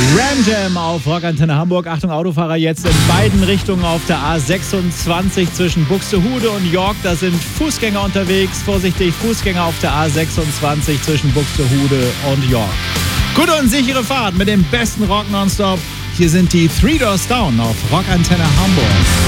Ram Jam auf Rockantenne Hamburg. Achtung, Autofahrer jetzt in beiden Richtungen auf der A26 zwischen Buxtehude und York. Da sind Fußgänger unterwegs. Vorsichtig, Fußgänger auf der A26 zwischen Buxtehude und York. Gute und sichere Fahrt mit dem besten Rock nonstop. Hier sind die Three Doors Down auf Rockantenne Hamburg.